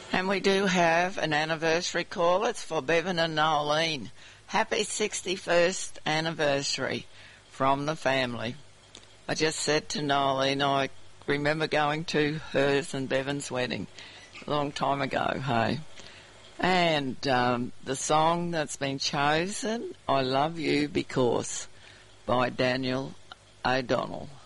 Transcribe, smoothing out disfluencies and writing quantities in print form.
And we do have an anniversary call. It's for Bevan and Nolene. Happy 61st anniversary from the family. I just said to Nolene, I remember going to hers and Bevan's wedding a long time ago, hey. And the song that's been chosen, I Love You Because, by Daniel O'Donnell.